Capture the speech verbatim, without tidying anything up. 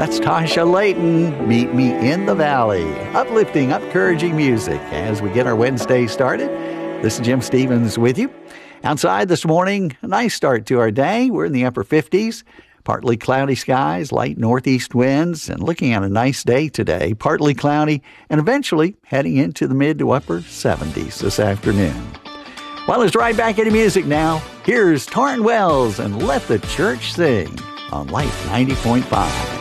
That's Tasha Layton, Meet Me in the Valley. Uplifting, encouraging music as we get our Wednesday started. This is Jim Stevens with you. Outside this morning, a nice start to our day. We're in the upper fifties. Partly cloudy skies, light northeast winds, and looking at a nice day today. Partly cloudy, and eventually heading into the mid to upper seventies this afternoon. Well, let's right back into music now. Here's Taryn Wells and Let the Church Sing on Life ninety point five.